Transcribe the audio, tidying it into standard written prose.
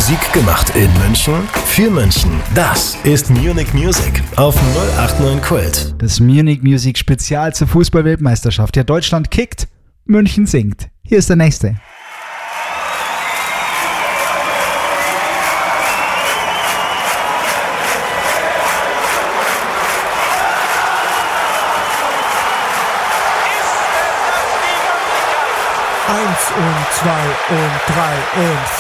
Musik gemacht in München, für München. Das ist Munich Music auf 089 Kult. Das Munich Music Spezial zur Fußball-Weltmeisterschaft. Ja, Deutschland kickt, München singt. Hier ist der nächste. Eins und zwei und drei und